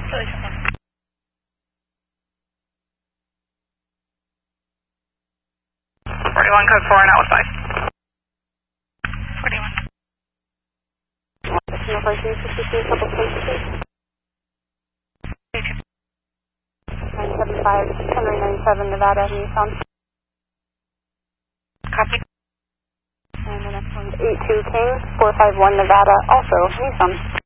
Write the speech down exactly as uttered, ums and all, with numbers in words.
forty-one, code four, and out with five. forty-one. Couple places, please. nine seven five, Henry ninety-seven, Nevada, Nissan. Copy. And the next one is eight two King, four five one, Nevada, also Nissan.